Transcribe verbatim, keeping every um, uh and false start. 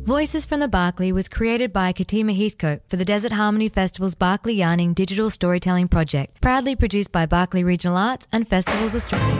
Voices from the Barclay was created by Katima Heathcote for the Desert Harmony Festival's Barclay Yarning Digital Storytelling Project, proudly produced by Barclay Regional Arts and Festivals Australia.